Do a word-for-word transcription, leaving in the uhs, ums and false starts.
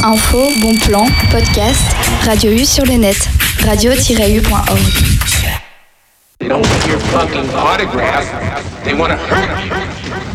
Info, bon plan, podcast, Radio U sur le net, radio tiret u point org. They don't want your fucking autograph. They want to hurt you.